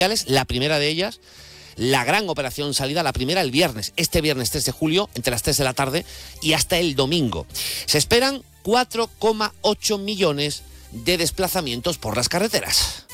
La primera de ellas, la gran operación salida, la primera el viernes, este viernes 3 de julio, entre las 3 de la tarde y hasta el domingo. Se esperan 4,8 millones de desplazamientos por las carreteras.